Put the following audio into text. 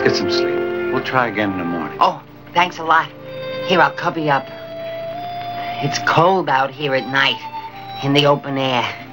Get some sleep. We'll try again in the morning. Oh, thanks a lot. Here, I'll cover you up. It's cold out here at night, in the open air.